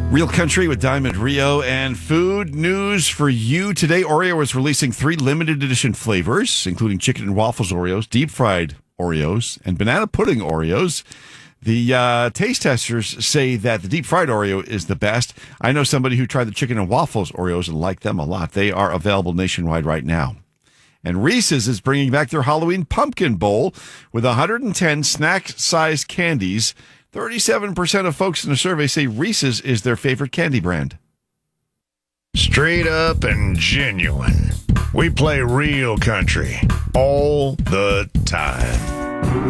Real Country with Diamond Rio and food news for you today. Oreo is releasing 3 limited edition flavors, including chicken and waffles Oreos, deep fried Oreos, and banana pudding Oreos. The taste testers say that the deep fried Oreo is the best. I know somebody who tried the chicken and waffles Oreos and liked them a lot. They are available nationwide right now. And Reese's is bringing back their Halloween pumpkin bowl with 110 snack-sized candies. 37% of folks in the survey say Reese's is their favorite candy brand. Straight up and genuine. We play real country all the time.